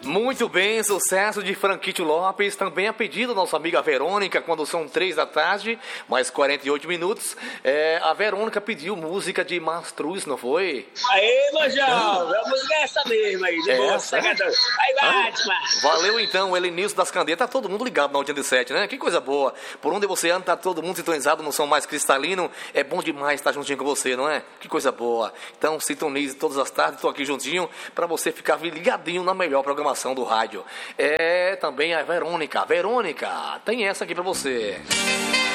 Muito bem, sucesso de Franquito Lopes, também a pedido da nossa amiga Verônica, quando são 3 da tarde, mais 48 minutos. A Verônica pediu música de Mastruz, não foi? Aê, Manjão, a música é essa mesmo aí, de boa, sossegadão. Aí, Batman! Valeu então, Elenilson das Candeias, tá todo mundo ligado na 87, né? Que coisa boa. Por onde você anda, tá todo mundo sintonizado no som mais cristalino. É bom demais estar juntinho com você, não é? Que coisa boa. Então, sintonize todas as tardes, tô aqui juntinho, pra você ficar ligadinho na melhor programação do rádio. Também a Verônica. Verônica, tem essa aqui pra você.